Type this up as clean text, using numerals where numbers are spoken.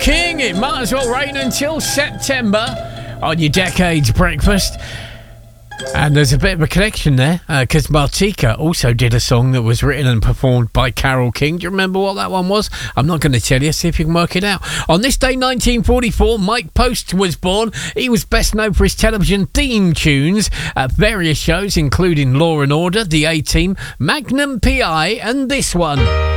King. It might as well rain until September on your Decades Breakfast. And there's a bit of a connection there, because Martika also did a song that was written and performed by Carole King. Do you remember what that one was? I'm not going to tell you, see if you can work it out. On this day, 1944, Mike Post was born. He was best known for his television theme tunes at various shows, including Law and Order, The A-Team, Magnum P.I., and this one.